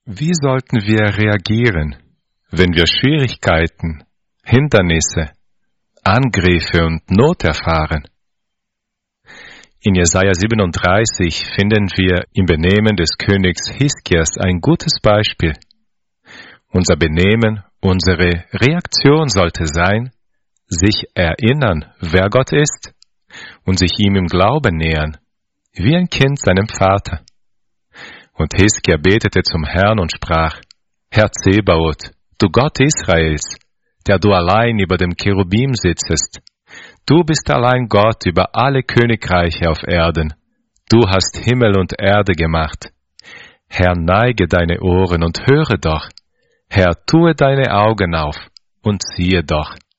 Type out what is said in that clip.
Wie sollten wir reagieren, wenn wir Schwierigkeiten, Hindernisse, Angriffe und Not erfahren? In Jesaja 37 finden wir im Benehmen des Königs Hiskias ein gutes Beispiel. Unser Benehmen, unsere Reaktion sollte sein, sich erinnern, wer Gott ist, und sich ihm im Glauben nähern, wie ein Kind seinem Vater. Und Hiskia betete zum Herrn und sprach: Herr Zebaoth, du Gott Israels, der du allein über dem Cherubim sitzest, du bist allein Gott über alle Königreiche auf Erden. Du hast Himmel und Erde gemacht. Herr, neige deine Ohren und höre doch. Herr, tue deine Augen auf und siehe doch.